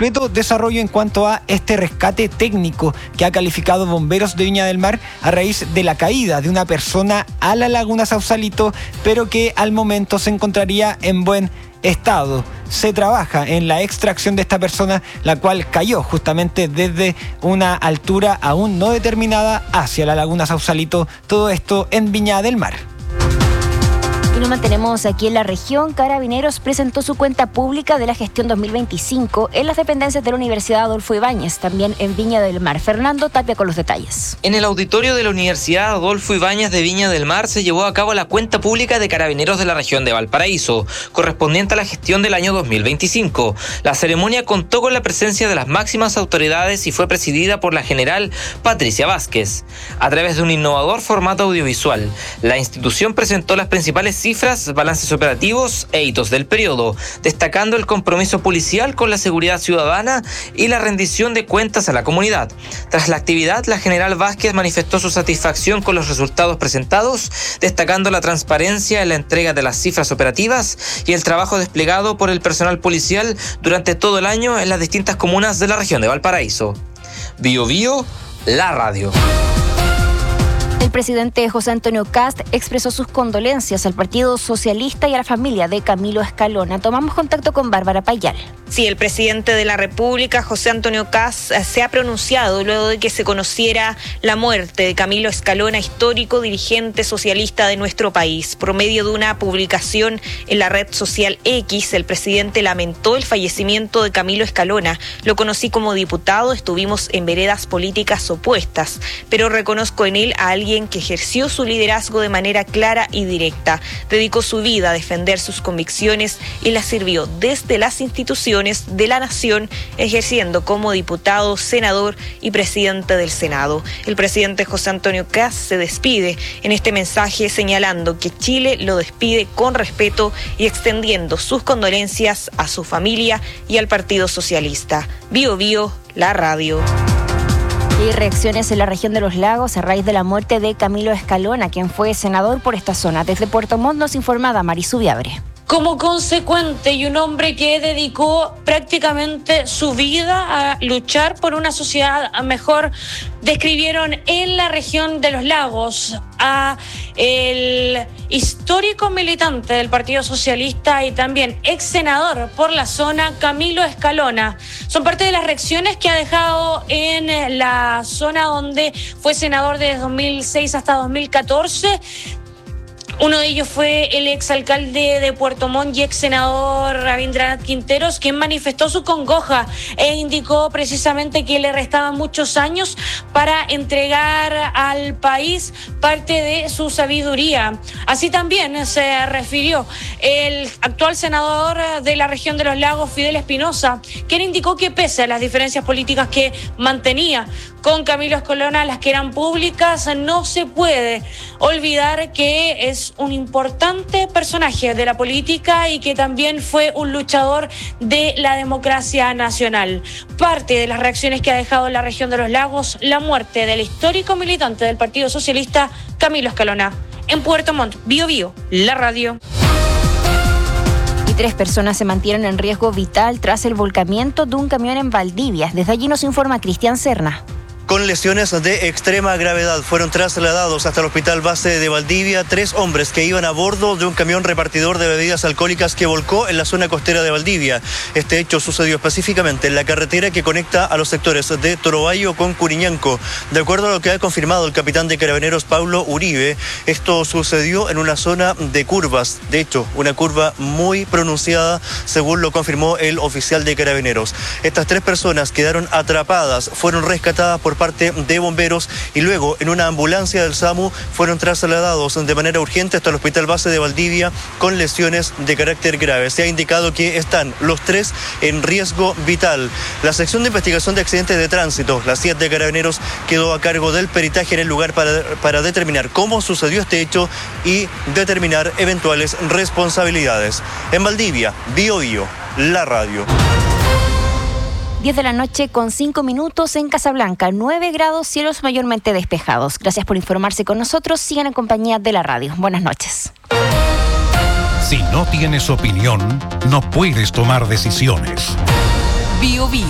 completo desarrollo en cuanto a este rescate técnico que ha calificado Bomberos de Viña del Mar a raíz de la caída de una persona a la laguna Sausalito, pero que al momento se encontraría en buen estado. Se trabaja en la extracción de esta persona, la cual cayó justamente desde una altura aún no determinada hacia la laguna Sausalito, todo esto en Viña del Mar. Y nos mantenemos aquí en la región. Carabineros presentó su cuenta pública de la gestión 2025 en las dependencias de la Universidad Adolfo Ibáñez, también en Viña del Mar. Fernando Tapia con los detalles. En el auditorio de la Universidad Adolfo Ibáñez de Viña del Mar se llevó a cabo la cuenta pública de Carabineros de la región de Valparaíso, correspondiente a la gestión del año 2025. La ceremonia contó con la presencia de las máximas autoridades y fue presidida por la general Patricia Vázquez. A través de un innovador formato audiovisual, la institución presentó las principales cifras, balances operativos e hitos del periodo, destacando el compromiso policial con la seguridad ciudadana y la rendición de cuentas a la comunidad. Tras la actividad, la general Vázquez manifestó su satisfacción con los resultados presentados, destacando la transparencia en la entrega de las cifras operativas y el trabajo desplegado por el personal policial durante todo el año en las distintas comunas de la región de Valparaíso. Bio Bio, la radio. El presidente José Antonio Kast expresó sus condolencias al Partido Socialista y a la familia de Camilo Escalona. Tomamos contacto con Bárbara Payal. Sí, el presidente de la República, José Antonio Kast, se ha pronunciado luego de que se conociera la muerte de Camilo Escalona, histórico dirigente socialista de nuestro país. Por medio de una publicación en la red social X, el presidente lamentó el fallecimiento de Camilo Escalona. Lo conocí como diputado, estuvimos en veredas políticas opuestas, pero reconozco en él a alguien que ejerció su liderazgo de manera clara y directa. Dedicó su vida a defender sus convicciones y las sirvió desde las instituciones de la nación, ejerciendo como diputado, senador y presidente del Senado. El presidente José Antonio Kast se despide en este mensaje señalando que Chile lo despide con respeto y extendiendo sus condolencias a su familia y al Partido Socialista. Bio Bio, la radio. Y reacciones en la región de los Lagos a raíz de la muerte de Camilo Escalona, quien fue senador por esta zona. Desde Puerto Montt nos informa Damaris Subiabre. Como consecuente y un hombre que dedicó prácticamente su vida a luchar por una sociedad mejor, describieron en la región de los Lagos a el histórico militante del Partido Socialista y también ex senador por la zona, Camilo Escalona. Son parte de las reacciones que ha dejado en la zona donde fue senador desde 2006 hasta 2014. Uno de ellos fue el exalcalde de Puerto Montt y ex senador Rabindranath Quinteros, quien manifestó su congoja e indicó precisamente que le restaban muchos años para entregar al país parte de su sabiduría. Así también se refirió el actual senador de la región de los Lagos, Fidel Espinosa, quien indicó que pese a las diferencias políticas que mantenía con Camilo Escalona, las que eran públicas, no se puede olvidar que es un importante personaje de la política y que también fue un luchador de la democracia nacional. Parte de las reacciones que ha dejado en la región de los Lagos la muerte del histórico militante del Partido Socialista, Camilo Escalona. En Puerto Montt, Bio Bio, la radio. Y 3 personas se mantienen en riesgo vital tras el volcamiento de un camión en Valdivia. Desde allí nos informa Cristian Serna. Con lesiones de extrema gravedad fueron trasladados hasta el Hospital Base de Valdivia 3 hombres que iban a bordo de un camión repartidor de bebidas alcohólicas que volcó en la zona costera de Valdivia. Este hecho sucedió específicamente en la carretera que conecta a los sectores de Torobayo con Curiñanco. De acuerdo a lo que ha confirmado el capitán de Carabineros Paulo Uribe, esto sucedió en una zona de curvas. De hecho, una curva muy pronunciada, según lo confirmó el oficial de Carabineros. Estas 3 personas quedaron atrapadas, fueron rescatadas por parte de bomberos y luego en una ambulancia del SAMU fueron trasladados de manera urgente hasta el Hospital Base de Valdivia con lesiones de carácter grave. Se ha indicado que están los 3 en riesgo vital. La sección de investigación de accidentes de tránsito, la CIAT de Carabineros, quedó a cargo del peritaje en el lugar para determinar cómo sucedió este hecho y determinar eventuales responsabilidades. En Valdivia, Bio Bio, la radio. 10 de la noche con 5 minutos en Casablanca, 9 grados, cielos mayormente despejados. Gracias por informarse con nosotros. Sigan en compañía de la radio. Buenas noches. Si no tienes opinión, no puedes tomar decisiones. Bio Bio.